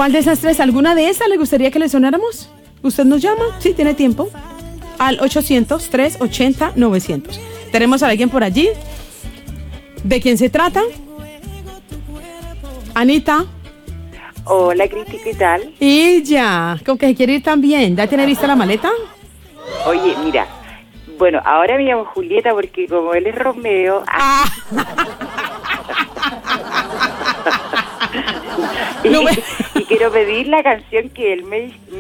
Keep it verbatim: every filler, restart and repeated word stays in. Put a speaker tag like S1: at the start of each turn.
S1: ¿Cuál de esas tres? ¿Alguna de esas le gustaría que le sonáramos? ¿Usted nos llama? Sí, tiene tiempo. Al ochocientos, trescientos ochenta, novecientos. ¿Tenemos a alguien por allí? ¿De quién se trata? Anita.
S2: Hola, Cristi, ¿qué tal?
S1: Y ya, con que se quiere ir también. ¿Ya tiene lista la maleta?
S2: Oye, mira, bueno, ahora me llamo Julieta porque como él es Romeo...
S1: Ah.
S2: y,
S1: No me...
S2: y quiero pedir la canción que él me,